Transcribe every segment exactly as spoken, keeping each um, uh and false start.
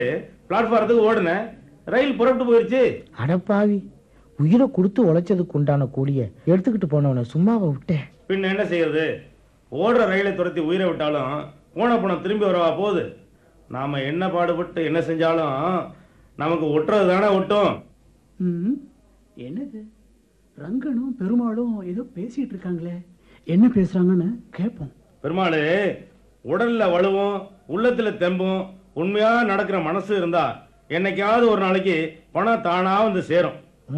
பிளாட்ஃபாரத்துக்கு ஓடுனேன், ரயில் புறப்பட்டு போயிருச்சு. அடப்பாவி, உயிரை கொடுத்து உழைச்சதுக்கு உண்டான கூலிய எடுத்துக்கிட்டு போனவனை சும்மாவை விட்டேன். பின்ன என்ன செய்யறது? ஓடுற ரயிலை துரத்தி உயிரை விட்டாலும் போன பணம் திரும்பி வரவா போகுது? நாம என்ன பாடுபட்டு என்ன செஞ்சாலும் நமக்கு ஒட்டுறது தானே ஒட்டும். என்னது ரங்கனும் பெருமாளும் ஏதோ பேசிட்டு இருக்காங்களே, என்ன பேசுறாங்கன்னு கேட்போம். பெருமாளு, உடல்ல வலுவும் உள்ளத்துல தெம்பும் உண்மையா நடக்கிற மனசு இருந்தா என்னைக்காவது ஒரு நாளைக்கு பணம் தானா வந்து சேரும்.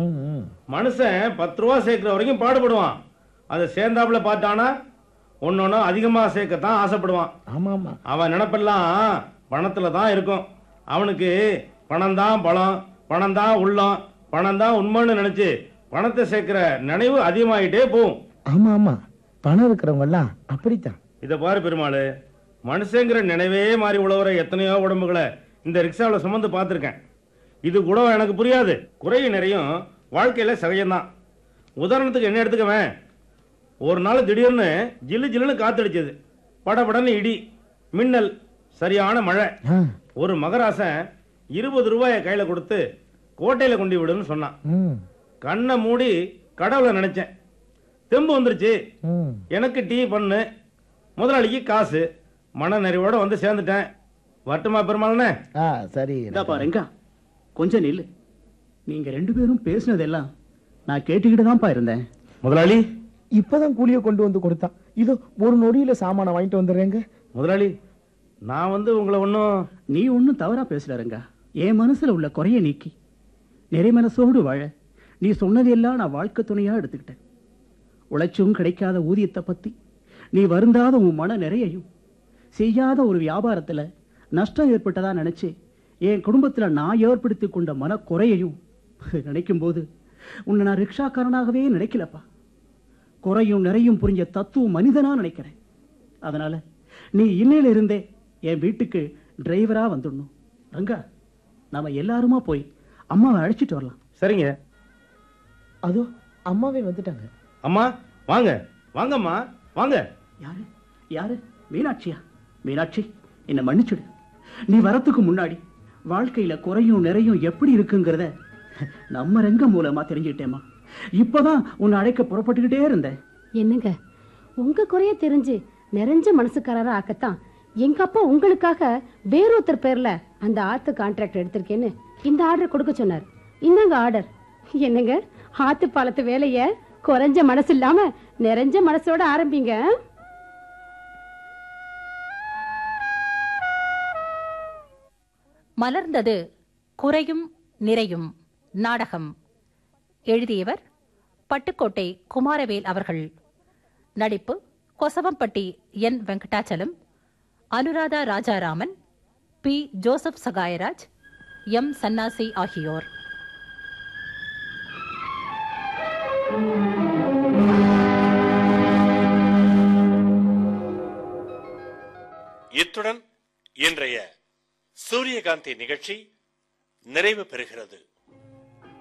மனுஷன் பத்து ரூபா சேர்க்கிற வரைக்கும் பாடுபடுவான். அதை சேர்ந்தாப்புல பார்த்தானா ஒன்னொன்னு அதிகமா சேர்க்கத்தான் ஆசைப்படுவான். அவன் நினைப்பெல்லாம் பணத்துல தான் இருக்கும். அவனுக்கு பணம் தான் பலம், பணம் தான் உள்ளம், பணம் தான் உண்மைன்னு நினைச்சு பணத்தை சேர்க்கிற நினைவு அதிகமாயிட்டே போகும். ஆமா ஆமா, பணம் இருக்கிறவங்க எல்லாம் அப்படித்தான். இத பாரு பெருமாளு, மனுஷங்கிற நினைவே மாறி உழவுற எத்தனையோ உடம்புகளை இந்த ரிக்ஷாவில் சுமந்து பார்த்துருக்கேன். இது கூட எனக்கு புரியாது. குறையும் நிறையும் வாழ்க்கையில சகஜம்தான். உதாரணத்துக்கு என்ன எடுத்துக்கவேன், ஒரு நாள் திடீர்னு ஜில்லு ஜில்லுன்னு காத்தடிச்சது, படபடன்னு இடி மின்னல், சரியான மழை. ஒரு மகராசன் இருபது ரூபாயை கையில கொடுத்து கோட்டையில கொண்டு விடுன்னு சொன்னான். கண்ணை மூடி கடவுளை நினைச்சேன். தெம்பு வந்துருச்சு. எனக்கு டீ பண்ணு, முதலாளிக்கு காசு, மன நிறைவோட வந்து சேர்ந்துட்டேன். வரட்டுமா பெருமாள்னே? சரி பாருங்க, கொஞ்சம் நில்லு. நீங்க ரெண்டு பேரும் பேசினதெல்லாம் நான் கேட்டுக்கிட்டு தான்ப்பா இருந்தேன். முதலாளி இப்பதான் கூலிய கொண்டு வந்து கொடுத்தான். இதோ ஒரு நொடியில சாமான வாங்கிட்டு வந்துடுறேங்க. முதலாளி, நான் வந்து உங்களை ஒன்னும் நீ ஒன்னும் தவறா பேசுறாருங்க. என் மனசுல உள்ள குறைய நீக்கி நிறை மனசோடு வாழ நீ சொன்னதெல்லாம் நான் வாழ்க்கை துணையா எடுத்துக்கிட்டேன். உழைச்சும் கிடைக்காத ஊதியத்தை பத்தி நீ வருந்தாத உன் மன நிறையையும், செய்யாத ஒரு வியாபாரத்துல நஷ்டம் ஏற்பட்டதா நினைச்சு என் குடும்பத்துல நான் ஏற்படுத்தி கொண்ட மன குறையையும் நினைக்கும் போது உன்னை நான் ரிக்ஷாக்காரனாகவே நினைக்கலப்பா. குறையும் நிறையும் புரிஞ்ச தத்துவம் மனிதனா நினைக்கிறேன். அதனால நீ இன்னையில இருந்தே என் வீட்டுக்கு டிரைவரா வந்துடணும். ரங்கா, நாம எல்லாருமா போய் அம்மாவை அழைச்சிட்டு வரலாம். சரிங்க. அதோ அம்மாவே வந்துட்டாங்க. அம்மா வாங்க, வாங்கம்மா வாங்க. யாரு யாரு? மீனாட்சியா? மீனாட்சி, என்ன மன்னிச்சுடு. நீ வரத்துக்கு முன்னாடி வாழ்க்கையில குறையும் நிறையும் எப்படி இருக்குங்கிறத நம்ம ரங்கம் மூலமா தெரிஞ்சுக்கிட்டேமா. இப்பதான் உன்னை அழைக்க புறப்பட்டுக்கிட்டே இருந்தேன். என்னங்க, உங்க குறைய தெரிஞ்சு நிறைஞ்ச மனசுக்காரரா ஆக்கத்தான் எங்க அப்பா உங்களுக்காக வேறொருத்தர் பேர்ல அந்த ஆத்து கான்ட்ராக்ட் எடுத்திருக்கேன்னு இந்த ஆர்டர் கொடுக்க சொன்னார். இந்தாங்க ஆர்டர். என்னங்க, ஆத்து பாலத்து வேலைய குறைஞ்ச மனசு இல்லாம நிறைஞ்ச மனசோட ஆரம்பிங்க. மலர்ந்தது குறையும் நிறையும் நாடகம். எழுதியவர் பட்டுக்கோட்டை குமாரவேல் அவர்கள். நடிப்பு கொசவம்பட்டி என் Venkatachalam, Anuradha Rajaraman, B Joseph Sahayaraj, M Sannasi ஆகியோர். இத்துடன் இன்றைய சூரியகாந்தி நிகழ்ச்சி நிறைவு பெறுகிறது.